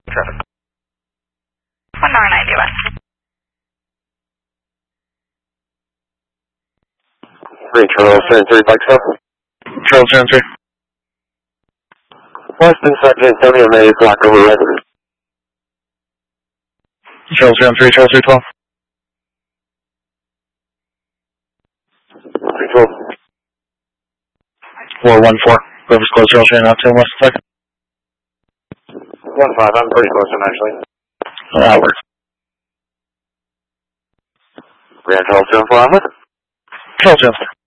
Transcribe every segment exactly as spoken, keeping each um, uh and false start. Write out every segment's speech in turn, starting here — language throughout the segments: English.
Traffic. one nine ninety west. three, Charles, seven three, Bike South. Charles, seven three. Weston, San Antonio, May, Black River Residence. Charles, seven three, Charles, three twelve. three twelve. four one four. River's close, Charles, Shane, out ten west, second. one five, I'm pretty close to him, actually. Oh, that works. Grand Charles, seven four, I'm with it. Charles, seven three.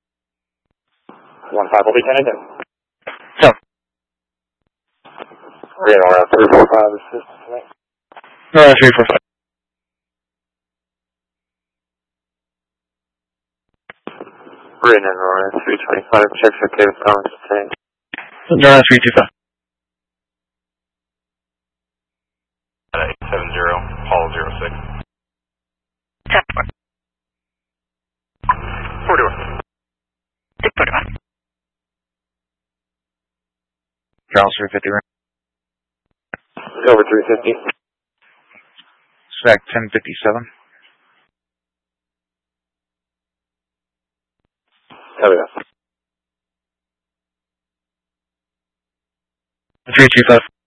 one five will be ten and ten. Yeah. Grand around three four five, assistance tonight. Uh, three four five. Grand around three twenty-five, checks okay with Thomas today. Nora, three two five. eight seven zero, Paul zero six. ten four. forty-one. six forty-one. Charles, three fifty, right? Over three fifty. Stack ten fifty-seven. Hell yeah. three two five.